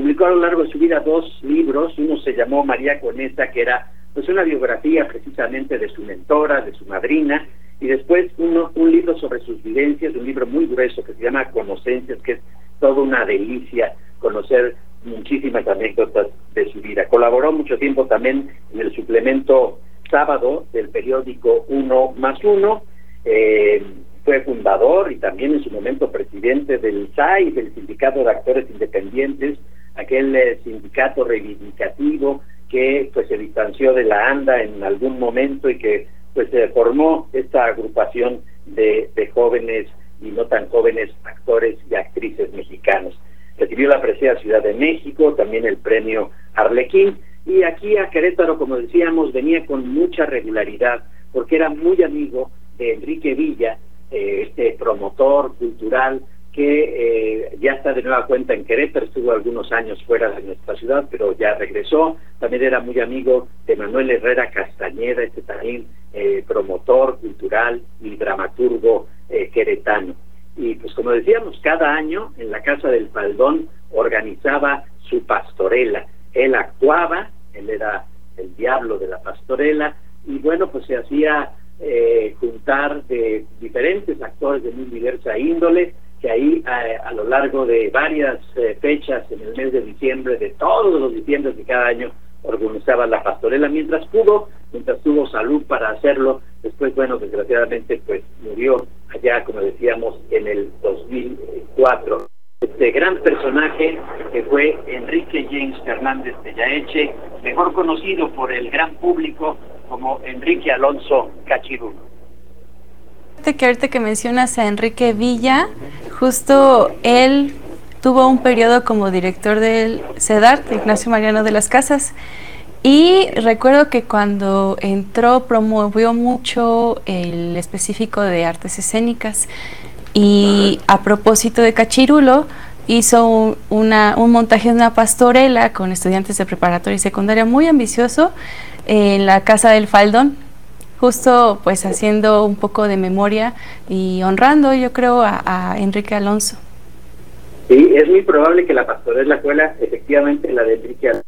publicó a lo largo de su vida 2 libros. Uno se llamó María Conesa, que era pues una biografía precisamente de su mentora, de su madrina, y después un libro sobre sus vivencias, un libro muy grueso que se llama Conocencias, que es toda una delicia conocer muchísimas anécdotas de su vida. Colaboró mucho tiempo también en el suplemento Sábado del periódico 1+1, fue fundador y también en su momento presidente del SAI, del Sindicato de Actores Independientes, aquel sindicato reivindicativo que pues se distanció de la ANDA en algún momento y que pues se formó esta agrupación de jóvenes y no tan jóvenes actores y actrices mexicanos. Recibió la presea Ciudad de México, también el premio Arlequín, y aquí a Querétaro, como decíamos, venía con mucha regularidad porque era muy amigo de Enrique Villa, este promotor cultural que ya está de nueva cuenta en Querétaro. Estuvo algunos años fuera de nuestra ciudad, pero ya regresó. También era muy amigo de Manuel Herrera Castañeda, también promotor cultural y dramaturgo queretano. Y pues como decíamos, cada año en la Casa del Faldón organizaba su pastorela. Él actuaba, él era el diablo de la pastorela, y bueno, pues se hacía juntar de diferentes actores de muy diversa índole, que ahí a lo largo de varias fechas en el mes de diciembre, de todos los diciembres de cada año, organizaba la pastorela mientras tuvo salud para hacerlo. Después, bueno, desgraciadamente pues murió allá, como decíamos, en el 2004. Este gran personaje que fue Enrique James Fernández de Yaeche, mejor conocido por el gran público como Enrique Alonso Cachirulo. Que ahorita que mencionas a Enrique Villa, justo él tuvo un periodo como director del CEDART, Ignacio Mariano de las Casas, y recuerdo que cuando entró promovió mucho el específico de artes escénicas, y a propósito de Cachirulo hizo un montaje de una pastorela con estudiantes de preparatoria y secundaria muy ambicioso en la Casa del Faldón, justo pues haciendo un poco de memoria y honrando, yo creo, a Enrique Alonso. Sí, es muy probable que la pastorela fuera efectivamente la de Enrique Alonso.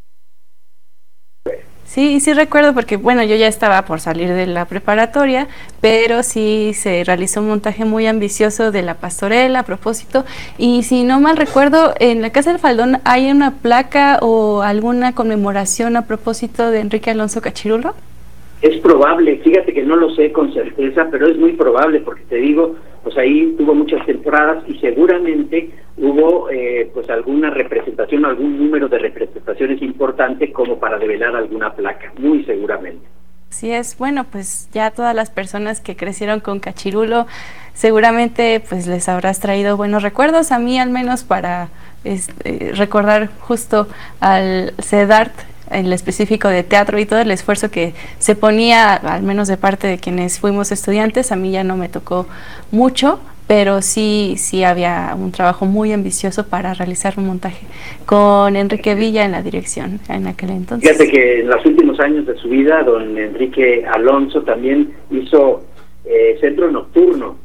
Sí, sí recuerdo porque, bueno, yo ya estaba por salir de la preparatoria, pero sí se realizó un montaje muy ambicioso de la pastorela a propósito, y si no mal recuerdo, en la Casa del Faldón hay una placa o alguna conmemoración a propósito de Enrique Alonso Cachirulo. Es probable, fíjate que no lo sé con certeza, pero es muy probable porque te digo, pues ahí tuvo muchas temporadas y seguramente hubo pues alguna representación, algún número de representaciones importante como para develar alguna placa, muy seguramente. Así es, bueno, pues ya todas las personas que crecieron con Cachirulo seguramente pues les habrás traído buenos recuerdos, a mí al menos para recordar justo al CEDART, en lo específico de teatro y todo el esfuerzo que se ponía, al menos de parte de quienes fuimos estudiantes. A mí ya no me tocó mucho, pero sí había un trabajo muy ambicioso para realizar un montaje con Enrique Villa en la dirección en aquel entonces. Fíjate que en los últimos años de su vida, don Enrique Alonso también hizo Centro Nocturno,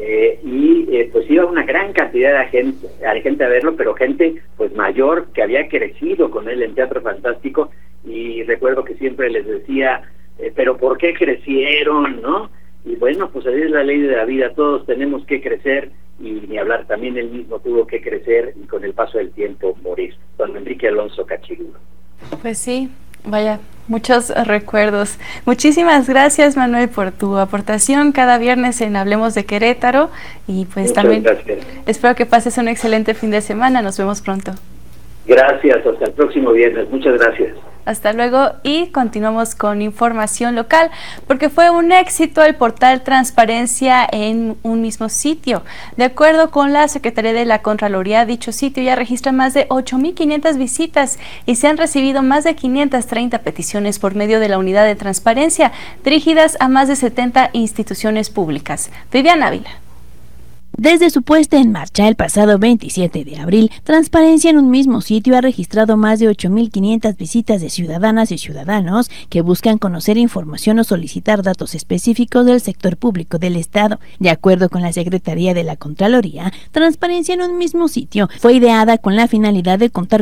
pues iba una gran cantidad de gente a verlo, pero gente pues mayor que había crecido con él en Teatro Fantástico, y recuerdo que siempre les decía, pero ¿por qué crecieron, no? Y bueno, pues así es la ley de la vida, todos tenemos que crecer, y ni hablar, también él mismo tuvo que crecer y con el paso del tiempo morir, don Enrique Alonso Cachirulo. Pues sí, vaya, muchos recuerdos. Muchísimas gracias, Manuel, por tu aportación cada viernes en Hablemos de Querétaro, y pues muchas también gracias. Espero que pases un excelente fin de semana. Nos vemos pronto. Gracias, hasta el próximo viernes. Muchas gracias. Hasta luego, y continuamos con información local, porque fue un éxito el portal Transparencia en un mismo sitio. De acuerdo con la Secretaría de la Contraloría, dicho sitio ya registra más de 8,500 visitas y se han recibido más de 530 peticiones por medio de la unidad de transparencia, dirigidas a más de 70 instituciones públicas. Viviana Ávila. Desde su puesta en marcha el pasado 27 de abril, Transparencia en un mismo sitio ha registrado más de 8,500 visitas de ciudadanas y ciudadanos que buscan conocer información o solicitar datos específicos del sector público del Estado. De acuerdo con la Secretaría de la Contraloría, Transparencia en un mismo sitio fue ideada con la finalidad de contar